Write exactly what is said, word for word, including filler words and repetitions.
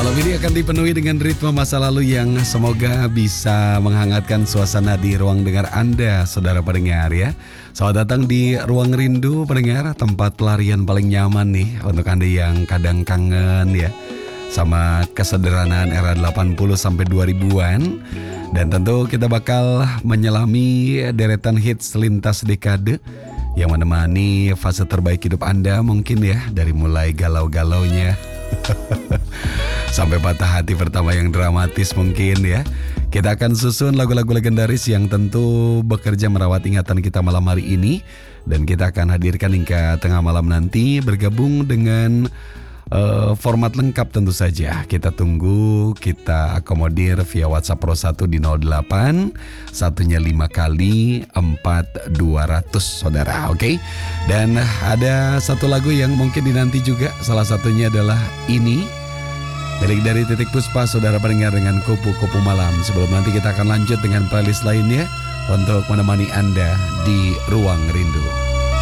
Malam ini akan dipenuhi dengan ritme masa lalu yang semoga bisa menghangatkan suasana di ruang dengar Anda, saudara pendengar ya. Selamat datang di Ruang Rindu pendengar, tempat pelarian paling nyaman nih untuk Anda yang kadang kangen ya sama kesederhanaan era delapan puluh sampai dua ribuan. Dan tentu kita bakal menyelami deretan hits lintas dekade yang menemani fase terbaik hidup Anda mungkin ya, dari mulai galau-galaunya sampai patah hati pertama yang dramatis mungkin ya. Kita akan susun lagu-lagu legendaris yang tentu bekerja merawat ingatan kita malam hari ini. Dan kita akan hadirkan hingga tengah malam nanti bergabung dengan uh, format lengkap tentu saja. Kita tunggu, kita akomodir via WhatsApp Pro satu di nol delapan satunya lima kali empat dua ratus saudara, oke okay? Dan ada satu lagu yang mungkin dinanti juga, salah satunya adalah ini milik dari Titik Puspa, saudara pendengar, dengan Kupu-Kupu Malam. Sebelum nanti kita akan lanjut dengan playlist lainnya untuk menemani Anda di Ruang Rindu.